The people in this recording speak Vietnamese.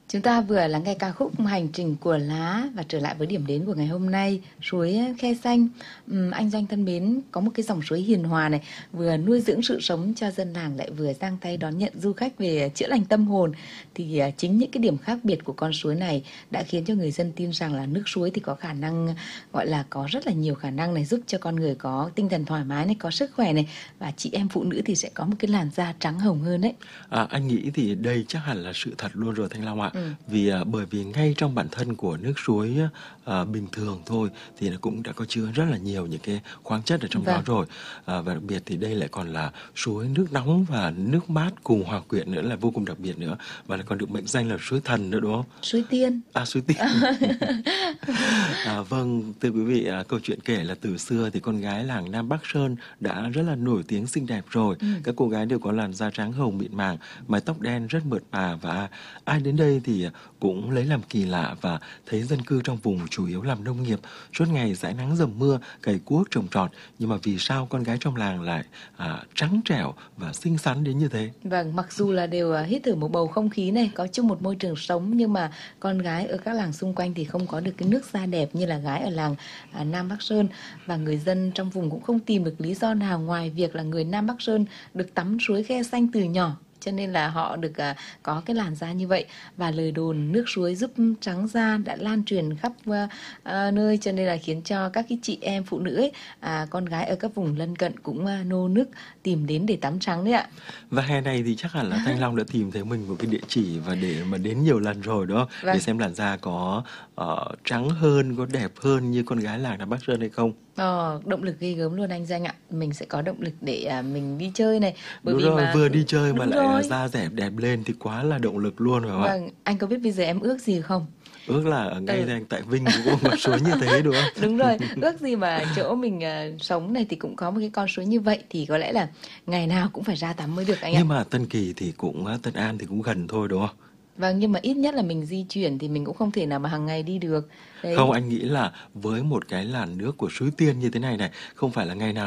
Chúng ta vừa lắng nghe ca khúc Hành trình của lá và trở lại với điểm đến của ngày hôm nay, suối Khe Xanh. Anh Doanh thân mến, có một cái dòng suối hiền hòa này, vừa nuôi dưỡng sự sống cho dân làng lại vừa giang tay đón nhận du khách về chữa lành tâm hồn. Thì chính những cái điểm khác biệt của con suối này đã khiến cho người dân tin rằng là nước suối thì có khả năng, gọi là có rất là nhiều khả năng này, giúp cho con người có tinh thần thoải mái này, có sức khỏe này, và chị em phụ nữ thì sẽ có một cái làn da trắng hồng hơn đấy. Anh nghĩ thì đây chắc hẳn là sự thật luôn rồi Thanh Long ạ. Bởi vì ngay trong bản thân của nước suối bình thường thôi thì nó cũng đã có chứa rất là nhiều những cái khoáng chất ở trong đó rồi. Và đặc biệt thì đây lại còn là suối nước nóng và nước mát cùng hòa quyện nữa, là vô cùng đặc biệt nữa. Và lại còn được mệnh danh là suối thần nữa đúng không? Suối tiên. Suối tiên. Vâng, thưa quý vị, câu chuyện kể là từ xưa thì con gái làng Nam Bắc Sơn đã rất là nổi tiếng xinh đẹp rồi. Các cô gái đều có làn da trắng hồng mịn màng, mái tóc đen rất mượt mà, và ai đến đây thì cũng lấy làm kỳ lạ và thấy dân cư trong vùng chủ yếu làm nông nghiệp, suốt ngày dãi nắng dầm mưa, cày cuốc trồng trọt. Nhưng mà vì sao con gái trong làng lại trắng trẻo và xinh xắn đến như thế? Vâng, mặc dù là đều hít thở một bầu không khí này, có chung một môi trường sống, nhưng mà con gái ở các làng xung quanh thì không có được cái nước da đẹp như là gái ở làng Nam Bắc Sơn. Và người dân trong vùng cũng không tìm được lý do nào ngoài việc là người Nam Bắc Sơn được tắm suối Khe Xanh từ nhỏ, cho nên là họ được có cái làn da như vậy. Và lời đồn nước suối giúp trắng da đã lan truyền khắp nơi, cho nên là khiến cho các cái chị em phụ nữ ấy, con gái ở các vùng lân cận cũng nô nức tìm đến để tắm trắng đấy ạ. Và hè này thì chắc hẳn là Thanh Long đã tìm thấy mình một cái địa chỉ và để mà đến nhiều lần rồi đó, để xem làn da có trắng hơn, có đẹp hơn như con gái làng Nam Bắc Sơn hay không. Động lực ghê gớm luôn anh Danh ạ. Mình sẽ có động lực để mình đi chơi này. Đúng rồi, vừa đi chơi mà lại da dẻ đẹp lên thì quá là động lực luôn rồi. Vâng, anh có biết bây giờ em ước gì không? Ước là ở ngay tại Vinh cũng có một suối như thế đúng không? Đúng rồi, ước gì mà chỗ mình sống này thì cũng có một cái con suối như vậy, thì có lẽ là ngày nào cũng phải ra tắm mới được anh ạ. Nhưng mà Tân Kỳ thì Tân An thì cũng gần thôi đúng không? Vâng, nhưng mà ít nhất là mình di chuyển thì mình cũng không thể nào mà hàng ngày đi được. Không, anh nghĩ là với một cái làn nước của suối tiên như thế này này, không phải là ngày nào